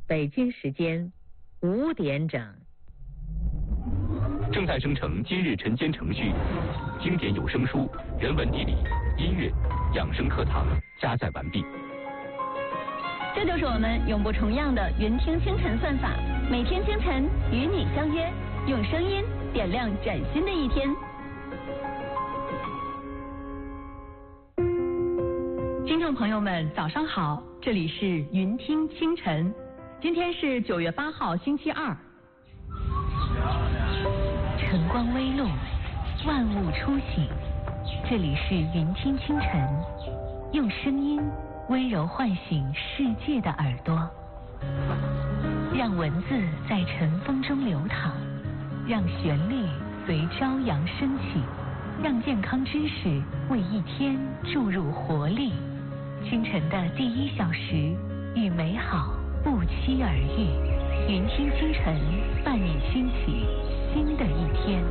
北京时间5点整。 正在生成今日晨间程序，经典有声书、人文地理、音乐、养生课堂加载完毕。 这就是我们永不重样的云听清晨算法，每天清晨与你相约，用声音点亮崭新的一天。 听众朋友们，早上好，这里是云听清晨，今天是9月8号，星期二。 晨光微露，万物初醒，这里是云听清晨，用声音温柔唤醒世界的耳朵，让文字在晨风中流淌，让旋律随朝阳升起，让健康知识为一天注入活力。清晨的第1小时，与美好不期而遇。云听清晨，伴你兴起新的一天。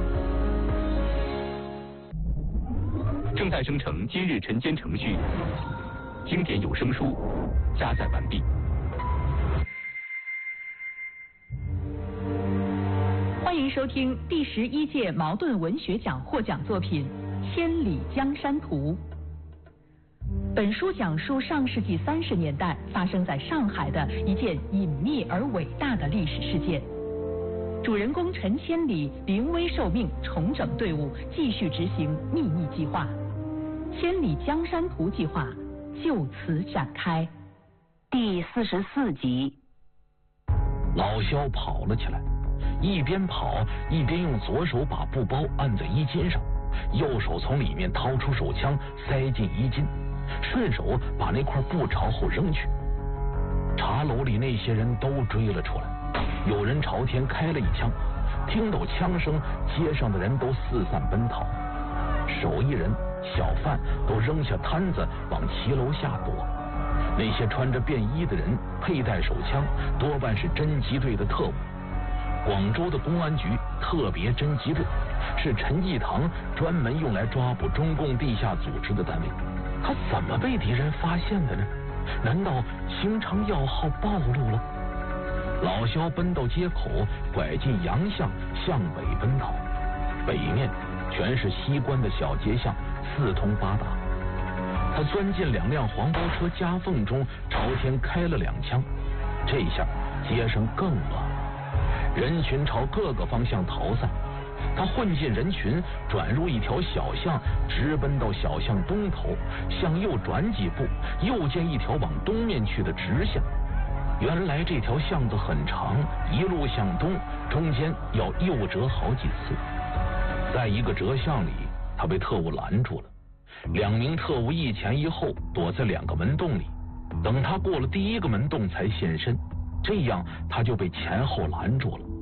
正在生成今日晨间程序，经典有声书加载完毕。 欢迎收听第11届茅盾文学奖获奖作品《千里江山图》。本书讲述上世纪30年代发生在上海的一件隐秘而伟大的历史事件。主人公陈千里临危受命，重整队伍，继续执行秘密计划。千里江山图计划就此展开。 第44集。 老肖跑了起来，一边跑一边用左手把布包按在衣襟上，右手从里面掏出手枪塞进衣襟，顺手把那块布朝后扔去。茶楼里那些人都追了出来，有人朝天开了一枪，听到枪声，街上的人都四散奔逃，手艺人、小贩都扔下摊子往骑楼下躲。那些穿着便衣的人佩戴手枪，多半是侦缉队的特务。广州的公安局特别侦缉队是陈济棠专门用来抓捕中共地下组织的单位。他怎么被敌人发现的呢？难道清场要号暴露了？老肖奔到街口，拐进洋巷，向北奔逃。北面全是西关的小街巷，四通八达。他钻进2辆黄包车夹缝中，朝天开了2枪。这下街上更乱了，人群朝各个方向逃散。他混进人群，转入一条小巷，直奔到小巷东头，向右转几步，又见一条往东面去的直巷。原来这条巷子很长，一路向东，中间要右折好几次。在一个折巷里，他被特务拦住了。2名特务一前一后躲在2个门洞里，等他过了第1个门洞才现身，这样他就被前后拦住了。